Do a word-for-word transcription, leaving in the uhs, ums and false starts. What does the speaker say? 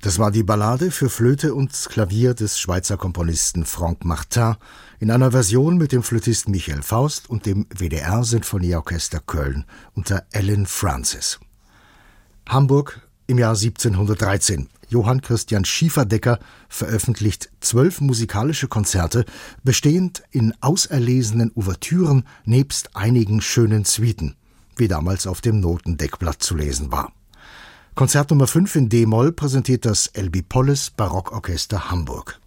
Das war die Ballade für Flöte und Klavier des Schweizer Komponisten Franck Martin in einer Version mit dem Flötisten Michael Faust und dem W D R-Sinfonieorchester Köln unter Alan Francis. Hamburg im Jahr siebzehnhundertdreizehn. Johann Christian Schieferdecker veröffentlicht zwölf musikalische Konzerte, bestehend in auserlesenen Ouvertüren nebst einigen schönen Suiten, wie damals auf dem Notendeckblatt zu lesen war. Konzert Nummer fünf in D-Moll präsentiert das Elbie Polles Barockorchester Hamburg.